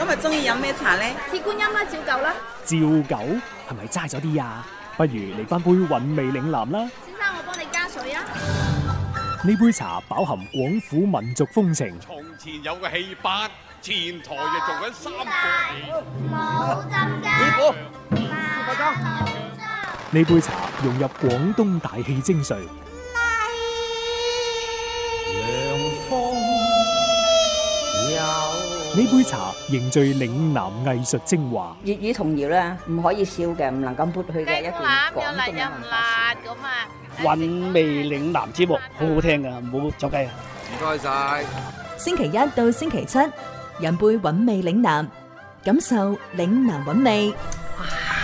今日中意飲咩茶呢？ 鐵觀音啦，照舊啦。 照舊係咪齋咗啲啊？不如嚟翻杯韻味嶺南啦。 先生，我幫你加水啊。 呢杯茶飽含廣府民族風情。 從前有個戲班，前台就做緊三個冇浸㗎。 呢杯茶融入廣東大氣精髓。呢杯茶凝聚嶺南藝術精華。 粵語童謠咧，唔可以笑嘅，唔能夠抹去嘅一段廣東嘅文化。 韻味嶺南節目好好聽噶，唔好走雞啊！ 唔該晒。 星期一到星期七，飲杯韻味嶺南，感受嶺南韻味。